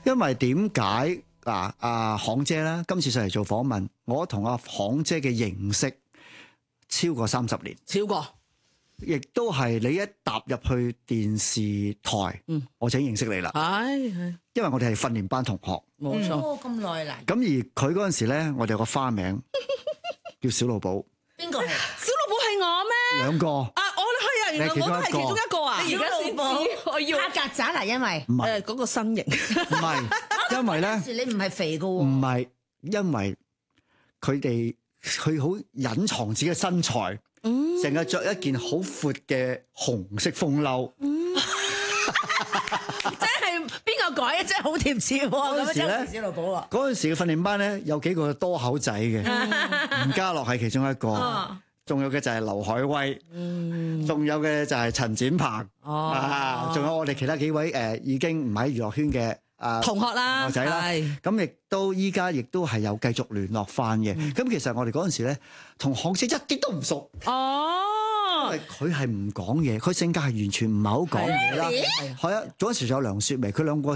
因為點解行姐咧今次上嚟做訪問，我同阿行姐嘅認識超過30年， 超過， 亦都係你一踏入去電視台，我就已經認識你啦。 係， 因為我哋係訓練班同學， 冇錯。 哦，咁耐啦。 咁而佢嗰陣時咧，我哋有個花名叫小老寶， 邊個係？ 小老寶係我咩？ 兩個啊，我係啊，原來我都係其中一個啊！ 你而家先知， 我要蝦曱甴啊，因為唔係嗰個身形， 唔係，因為咧當時你唔係肥噶唔喎。 係因為佢好隱藏自己嘅身材，成日着一件好闊嘅紅色風褸。 真係邊個改啊？真係好貼切喎。 嗰陣時咧咁樣真係小老寶啊。 嗰陣時嘅訓練班咧，有幾個多口仔嘅，吳家樂係其中一個，仲有嘅就係劉海威，仲有嘅就係陳展鵬，仲有我哋其他幾位已經唔喺娛樂圈嘅同學啦， 同學仔啦，咁亦都依家亦都係有繼續聯絡翻嘅。咁其實我哋嗰陣時咧，同行姐一啲都唔熟，因為佢係唔講嘢，佢性格係完全唔係好講嘢啦。係啊，嗰陣時仲有梁雪薇，佢兩個